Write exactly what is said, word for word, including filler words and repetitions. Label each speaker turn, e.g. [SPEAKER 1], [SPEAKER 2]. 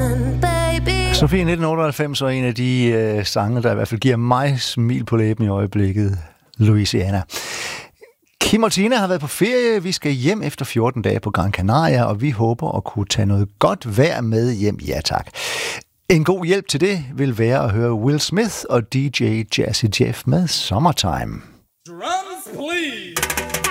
[SPEAKER 1] Sofie nitten otteoghalvfems er en af de øh, sange, der i hvert fald giver mig smil på læben i øjeblikket. Louisiana. Kim og Tina har været på ferie. Vi skal hjem efter fjorten dage på Gran Canaria, og vi håber at kunne tage noget godt vejr med hjem. Ja tak. En god hjælp til det vil være at høre Will Smith og D J Jazzy Jeff med Summertime.